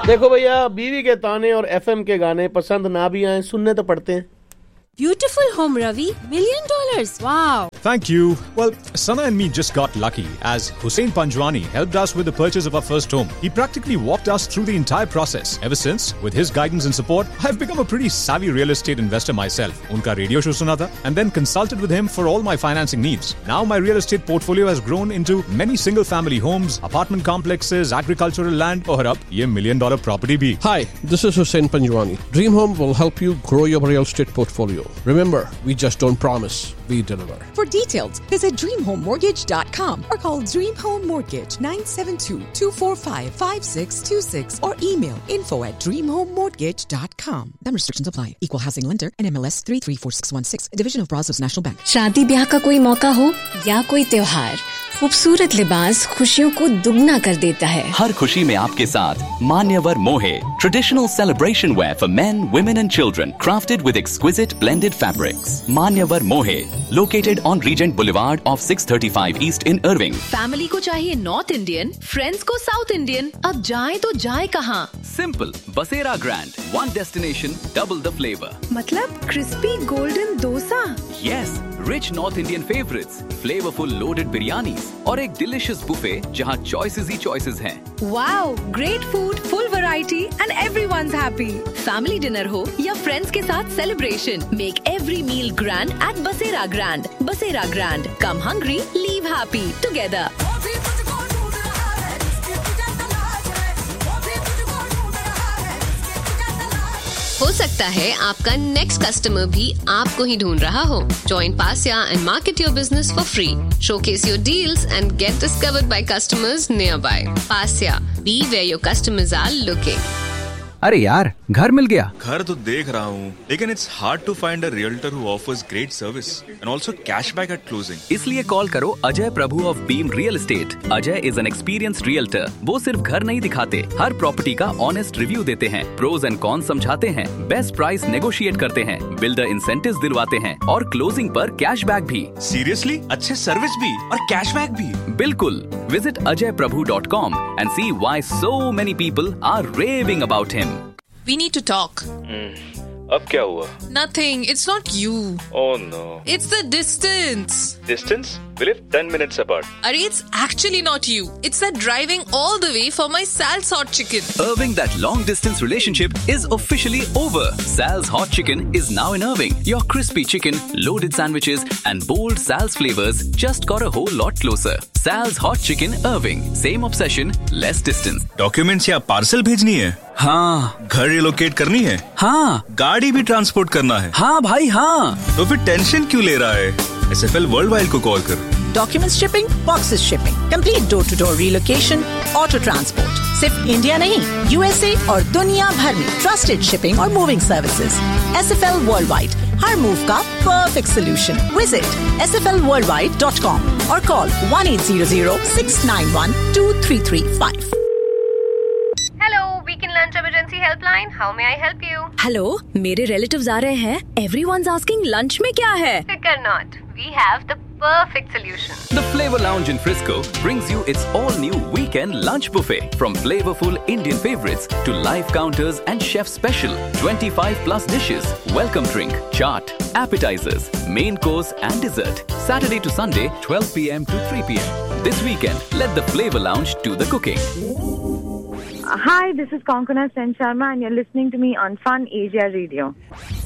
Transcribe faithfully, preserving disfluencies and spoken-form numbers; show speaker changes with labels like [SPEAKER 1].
[SPEAKER 1] देखो भैया, बीवी के ताने और एफएम के गाने पसंद ना भी आए, सुनने तो पड़ते हैं।
[SPEAKER 2] Beautiful home, Ravi. Million dollars. Wow.
[SPEAKER 3] Thank you. Well, Sana and me just got lucky as Hussein Panjwani helped us with the purchase of our first home. He practically walked us through the entire process. Ever since, with his guidance and support, I've become a pretty savvy real estate investor myself. Unka radio show suna tha and then consulted with him for all my financing needs. Now my real estate portfolio has grown into many single family homes, apartment complexes, agricultural land और अब ये million dollar property भी.
[SPEAKER 4] Hi, this is Hussein Panjwani. Dream Home will help you grow your real estate portfolio. Remember, we just don't promise, we deliver.
[SPEAKER 5] For details, visit dream home mortgage dot com or call Dream Home Mortgage nine seven two, two four five, five six two six or email info at dream home mortgage dot com. Then restrictions apply. Equal housing lender and M L S three three four six one six, a division of Brazos National Bank.
[SPEAKER 6] शादी ब्याह का कोई मौका हो या कोई त्योहार, खूबसूरत लिबास खुशियों को दुगना कर देता है।
[SPEAKER 7] हर खुशी में आपके साथ मान्यवर मोहे, traditional celebration wear for men, women and children, crafted with exquisite blended fabrics. मान्यवर मोहे, located on Regent Boulevard off six thirty-five East in Irving.
[SPEAKER 8] Family को चाहिए नॉर्थ इंडियन, फ्रेंड्स को साउथ इंडियन, अब जाए तो जाए कहाँ?
[SPEAKER 7] Simple, Basera Grand, one destination, double the flavor.
[SPEAKER 8] मतलब crispy golden dosa?
[SPEAKER 7] Yes, rich North Indian favorites, flavorful loaded biryanis और एक delicious buffet जहाँ choices ही choices हैं.
[SPEAKER 8] Wow, great food, full variety and everyone's happy. Family dinner हो या friends के साथ celebration, make every meal grand at Basera Grand. Basera Grand, come hungry, leave happy together.
[SPEAKER 9] हो सकता है आपका नेक्स्ट कस्टमर भी आपको ही ढूंढ रहा हो. Join Pasya and market your business for free. Showcase your deals and get discovered by customers nearby. Pasya, be where your customers are looking.
[SPEAKER 10] अरे यार, घर मिल गया।
[SPEAKER 11] घर तो देख रहा हूँ, लेकिन it's hard to find a realtor who offers great service and also cashback at closing.
[SPEAKER 7] इसलिए कॉल करो अजय प्रभु of beam real estate. Ajay is an experienced realtor. वो सिर्फ घर नहीं दिखाते, हर प्रॉपर्टी का ऑनेस्ट रिव्यू देते हैं, प्रोज एंड कॉन्स समझाते हैं, बेस्ट प्राइस नेगोशिएट करते हैं, बिल्डर इंसेंटिव्स दिलवाते हैं और क्लोजिंग पर कैशबैक भी.
[SPEAKER 11] सीरियसली? अच्छे सर्विस भी और कैशबैक भी?
[SPEAKER 7] बिल्कुल. Visit Ajay Prabhu dot com and see why so many people are raving about him.
[SPEAKER 12] We need to talk.
[SPEAKER 11] Hmm. अब क्या हुआ?
[SPEAKER 12] Nothing. It's not you.
[SPEAKER 11] Oh no.
[SPEAKER 12] It's the distance.
[SPEAKER 11] Distance? We live ten minutes apart.
[SPEAKER 12] Arey, it's actually not you. It's that driving all the way for my Sal's Hot Chicken.
[SPEAKER 7] Irving, that long distance relationship is officially over. Sal's Hot Chicken is now in Irving. Your crispy chicken, loaded sandwiches and bold Sal's flavors just got a whole lot closer. Sal's Hot Chicken Irving. Same obsession, less distance.
[SPEAKER 11] Documents या parcel भेजनी है?
[SPEAKER 7] हाँ.
[SPEAKER 11] घर relocate करनी है?
[SPEAKER 7] हाँ.
[SPEAKER 11] गाड़ी भी ट्रांसपोर्ट करना है?
[SPEAKER 7] हाँ भाई हाँ.
[SPEAKER 11] तो फिर टेंशन क्यों ले रहा है? एस एफ एल वर्ल्डवाइड को कॉल कर.
[SPEAKER 5] Documents shipping, boxes shipping, complete door-to-door relocation, auto transport. सिर्फ इंडिया नहीं, U S A और दुनिया भर में trusted shipping और moving services. S F L Worldwide, हर move का perfect solution. Visit S F L worldwide dot com or call one eight zero zero six nine one two three three five.
[SPEAKER 13] Hello, weekend lunch emergency helpline. How may I help you?
[SPEAKER 8] Hello, मेरे relatives आ रहे हैं. Everyone's asking lunch में क्या है?
[SPEAKER 13] Fear not, we have the perfect solution.
[SPEAKER 7] The Flavor Lounge in Frisco brings you its all-new weekend lunch buffet. From flavorful Indian favorites to live counters and chef special twenty-five plus dishes, welcome drink, chaat, appetizers, main course and dessert. Saturday to Sunday, twelve p m to three p m. This weekend, let the Flavor Lounge do the cooking.
[SPEAKER 14] Hi, this is Konkona Sen Sharma and you're listening to me on Fun Asia Radio.